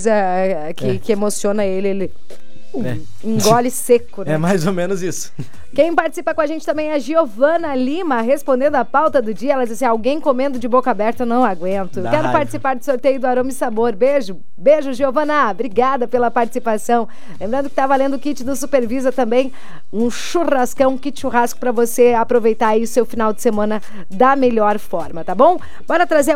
coisa que emociona ele engole seco, né? É mais ou menos isso. Quem participa com a gente também é a Giovana Lima, respondendo a pauta do dia. Ela diz assim, alguém comendo de boca aberta eu não aguento. Dá Quero raiva. participar do sorteio do Aroma e Sabor. Beijo, Giovana. Obrigada pela participação. Lembrando que tá valendo o kit do Supervisa também, um churrascão, um kit churrasco para você aproveitar aí o seu final de semana da melhor forma, tá bom? Bora trazer